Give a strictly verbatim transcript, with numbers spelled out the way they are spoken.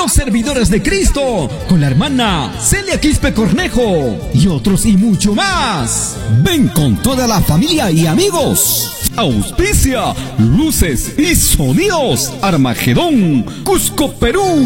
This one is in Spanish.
Los Servidores de Cristo, con la hermana Celia Quispe Cornejo y otros y mucho más. Ven con toda la familia y amigos. Auspicia Luces y Sonidos Armagedón, Cusco, Perú.